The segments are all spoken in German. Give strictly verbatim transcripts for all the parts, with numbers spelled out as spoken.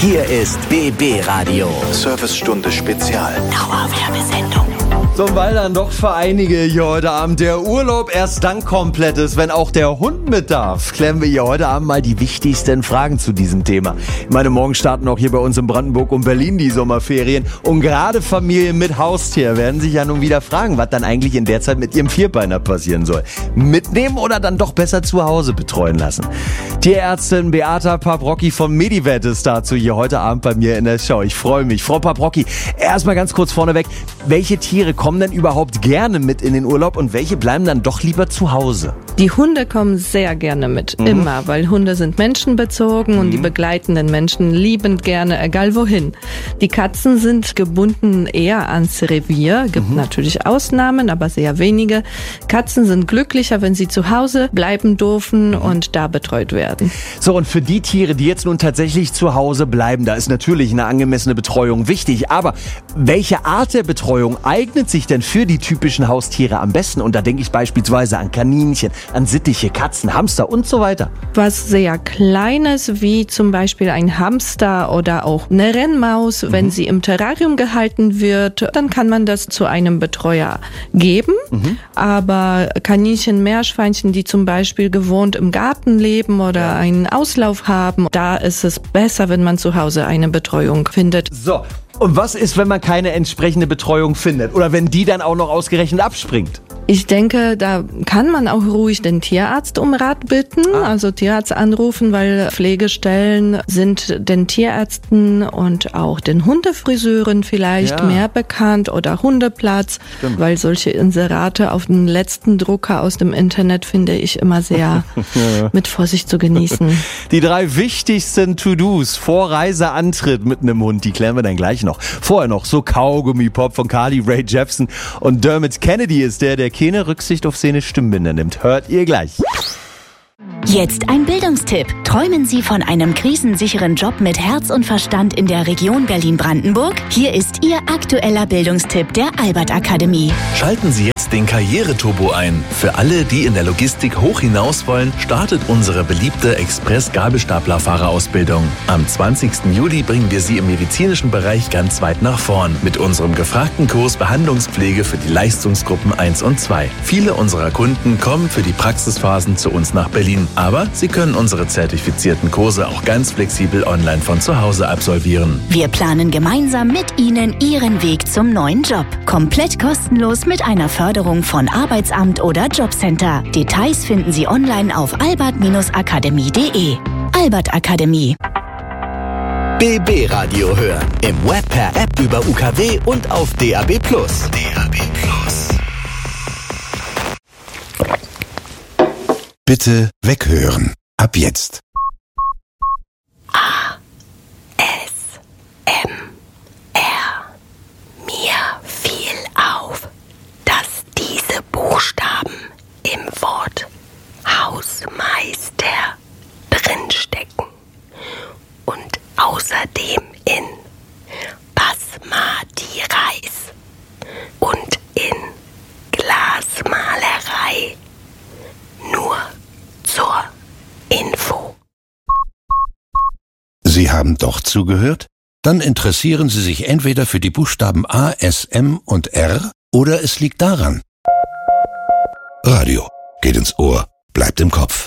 Hier ist B B Radio. Servicestunde Spezial. Dauerwerbesendung. So, weil dann doch für einige hier heute Abend der Urlaub erst dann komplett ist, wenn auch der Hund mit darf, klären wir hier heute Abend mal die wichtigsten Fragen zu diesem Thema. Ich meine, morgen starten auch hier bei uns in Brandenburg und Berlin die Sommerferien und gerade Familien mit Haustier werden sich ja nun wieder fragen, was dann eigentlich in der Zeit mit ihrem Vierbeiner passieren soll. Mitnehmen oder dann doch besser zu Hause betreuen lassen? Tierärztin Beata Paprocki von Medivet ist dazu hier heute Abend bei mir in der Show. Ich freue mich. Frau Paprocki, erstmal ganz kurz vorneweg, welche Tiere kommen denn überhaupt gerne mit in den Urlaub und welche bleiben dann doch lieber zu Hause? Die Hunde kommen sehr gerne mit, mhm. immer, weil Hunde sind menschenbezogen mhm. und die begleitenden Menschen liebend gerne, egal wohin. Die Katzen sind gebunden eher ans Revier, gibt mhm. natürlich Ausnahmen, aber sehr wenige. Katzen sind glücklicher, wenn sie zu Hause bleiben dürfen mhm. und da betreut werden. So, und für die Tiere, die jetzt nun tatsächlich zu Hause bleiben, da ist natürlich eine angemessene Betreuung wichtig, aber welche Art der Betreuung eignet sich denn für die typischen Haustiere am besten? Und da denke ich beispielsweise an Kaninchen, an Sittiche, Katzen, Hamster und so weiter. Was sehr Kleines, wie zum Beispiel ein Hamster oder auch eine Rennmaus, mhm. wenn sie im Terrarium gehalten wird, dann kann man das zu einem Betreuer geben. Mhm. Aber Kaninchen, Meerschweinchen, die zum Beispiel gewohnt im Garten leben oder ja. einen Auslauf haben, da ist es besser, wenn man zu Hause eine Betreuung findet. So. Und was ist, wenn man keine entsprechende Betreuung findet? Oder wenn die dann auch noch ausgerechnet abspringt? Ich denke, da kann man auch ruhig den Tierarzt um Rat bitten, ah. also Tierarzt anrufen, weil Pflegestellen sind den Tierärzten und auch den Hundefriseuren vielleicht ja. mehr bekannt oder Hundeplatz, Stimmt. weil solche Inserate auf dem letzten Drucker aus dem Internet finde ich immer sehr ja. mit Vorsicht zu genießen. Die drei wichtigsten To-Dos vor Reiseantritt mit einem Hund, die klären wir dann gleich noch. Vorher noch so Kaugummi-Pop von Carly Rae Jepsen und Dermot Kennedy ist der, der keine Rücksicht auf seine Stimmbänder nimmt. Hört ihr gleich. Jetzt ein Bildungstipp. Träumen Sie von einem krisensicheren Job mit Herz und Verstand in der Region Berlin-Brandenburg? Hier ist Ihr aktueller Bildungstipp der Albert Akademie. Schalten Sie jetzt den Karriereturbo ein. Für alle, die in der Logistik hoch hinaus wollen, startet unsere beliebte Express-Gabelstapler-Fahrerausbildung. Am zwanzigsten Juli bringen wir Sie im medizinischen Bereich ganz weit nach vorn mit unserem gefragten Kurs Behandlungspflege für die Leistungsgruppen eins und zwei. Viele unserer Kunden kommen für die Praxisphasen zu uns nach Berlin. Aber Sie können unsere zertifizierten Kurse auch ganz flexibel online von zu Hause absolvieren. Wir planen gemeinsam mit Ihnen Ihren Weg zum neuen Job. Komplett kostenlos mit einer Förderung von Arbeitsamt oder Jobcenter. Details finden Sie online auf albert akademie punkt de. Albert Akademie. B B Radio hören. Im Web, per App, über U K W und auf D A B plus. D A B plus. Bitte weghören. Ab jetzt. A. S. M. R. Mir fiel auf, dass diese Buchstaben im Wort Hausmeister drinstecken und außerdem in Basmati Reis und in Glasmalerei. Nur zur Info. Sie haben doch zugehört? Dann interessieren Sie sich entweder für die Buchstaben A, S, M und R oder es liegt daran. Radio geht ins Ohr, bleibt im Kopf.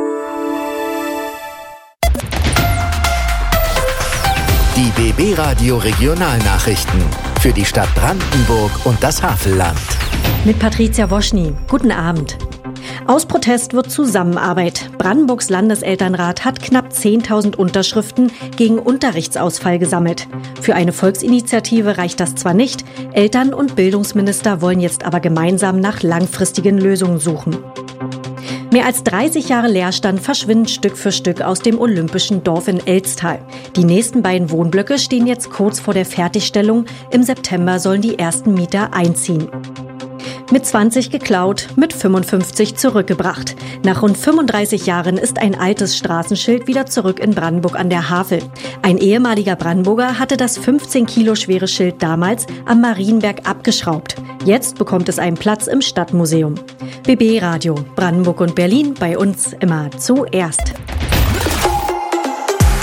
Die B B Radio Regionalnachrichten für die Stadt Brandenburg und das Havelland. Mit Patricia Woschny. Guten Abend. Aus Protest wird Zusammenarbeit. Brandenburgs Landeselternrat hat knapp zehntausend Unterschriften gegen Unterrichtsausfall gesammelt. Für eine Volksinitiative reicht das zwar nicht, Eltern und Bildungsminister wollen jetzt aber gemeinsam nach langfristigen Lösungen suchen. Mehr als dreißig Jahre Leerstand verschwinden Stück für Stück aus dem olympischen Dorf in Elztal. Die nächsten beiden Wohnblöcke stehen jetzt kurz vor der Fertigstellung. Im September sollen die ersten Mieter einziehen. Mit zwanzig geklaut, mit fünfundfünfzig zurückgebracht. Nach rund fünfunddreißig Jahren ist ein altes Straßenschild wieder zurück in Brandenburg an der Havel. Ein ehemaliger Brandenburger hatte das fünfzehn Kilo schwere Schild damals am Marienberg abgeschraubt. Jetzt bekommt es einen Platz im Stadtmuseum. B B Radio, Brandenburg und Berlin, bei uns immer zuerst.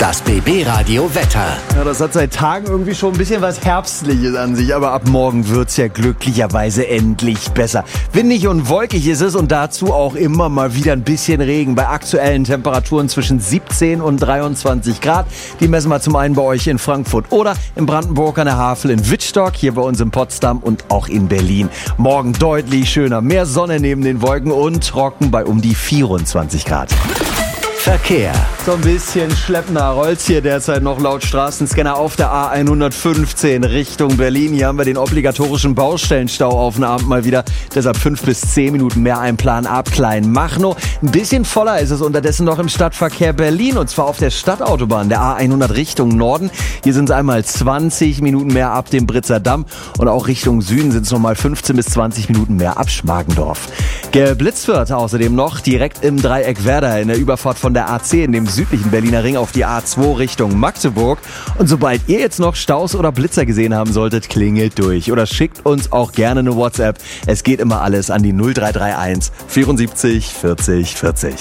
Das B B-Radio Wetter. Ja, das hat seit Tagen irgendwie schon ein bisschen was Herbstliches an sich, aber ab morgen wird's ja glücklicherweise endlich besser. Windig und wolkig ist es und dazu auch immer mal wieder ein bisschen Regen bei aktuellen Temperaturen zwischen siebzehn und dreiundzwanzig Grad. Die messen wir zum einen bei euch in Frankfurt oder in Brandenburg an der Havel in Wittstock, hier bei uns in Potsdam und auch in Berlin. Morgen deutlich schöner, mehr Sonne neben den Wolken und trocken bei um die vierundzwanzig Grad. Verkehr. So ein bisschen schleppender rollt's hier derzeit noch laut Straßenscanner auf der A hundertfünfzehn Richtung Berlin. Hier haben wir den obligatorischen Baustellenstau auf den Abend mal wieder. Deshalb fünf bis zehn Minuten mehr einplanen ab Kleinmachnow. Ein bisschen voller ist es unterdessen noch im Stadtverkehr Berlin und zwar auf der Stadtautobahn, der A hundert Richtung Norden. Hier sind es einmal zwanzig Minuten mehr ab dem Britzer Damm und auch Richtung Süden sind es nochmal fünfzehn bis zwanzig Minuten mehr ab Schmargendorf. Geblitzt wird außerdem noch direkt im Dreieck Werder in der Überfahrt von der A zehn, dem südlichen Berliner Ring, auf die A zwei Richtung Magdeburg. Und sobald ihr jetzt noch Staus oder Blitzer gesehen haben solltet, klingelt durch oder schickt uns auch gerne eine WhatsApp. Es geht immer alles an die null drei drei eins vierundsiebzig vierzig vierzig.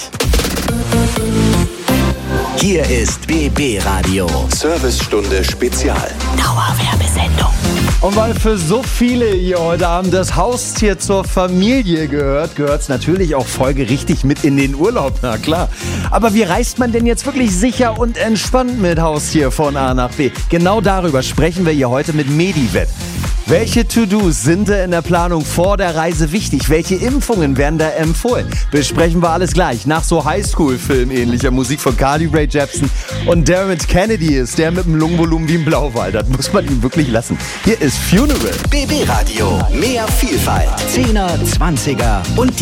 Hier ist B B-Radio. Servicestunde Spezial. Dauerwerbesendung. Und weil für so viele hier heute Abend das Haustier zur Familie gehört, gehört es natürlich auch folgerichtig mit in den Urlaub, na klar. Aber wie reist man denn jetzt wirklich sicher und entspannt mit Haustier von A nach B? Genau darüber sprechen wir hier heute mit Medivet. Welche To-Dos sind da in der Planung vor der Reise wichtig? Welche Impfungen werden da empfohlen? Besprechen wir alles gleich nach so Highschool-Film ähnlicher Musik von Carly Rae Jepsen. Und Dermot Kennedy ist der mit dem Lungenvolumen wie ein Blauwal. Das muss man ihm wirklich lassen. Hier ist Funeral. B B-Radio. Mehr Vielfalt. Zehner, Zwanziger und